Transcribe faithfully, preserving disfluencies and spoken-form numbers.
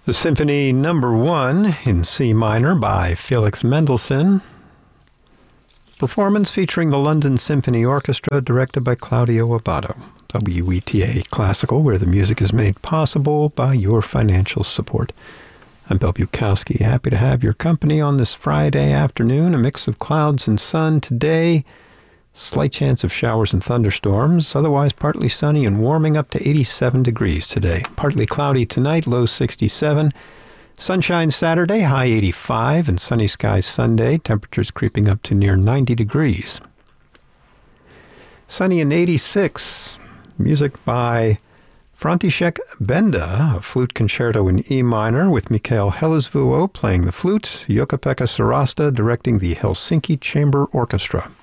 The Symphony Number One in C minor by Felix Mendelssohn. Performance featuring the London Symphony Orchestra, directed by Claudio Abbado. W E T A Classical, where the music is made possible by your financial support. I'm Bill Bukowski, happy to have your company on this Friday afternoon. A mix of clouds and sun today. Slight chance of showers and thunderstorms. Otherwise partly sunny and warming up to eighty-seven degrees today. Partly cloudy tonight, low sixty-seven. Sunshine Saturday, high eighty-five, and sunny skies Sunday, temperatures creeping up to near ninety degrees. Sunny and eighty-six. Music by František Benda, a flute concerto in E minor with Mikhail Helizvuo playing the flute, Jukka-Pekka Sarasta directing the Helsinki Chamber Orchestra.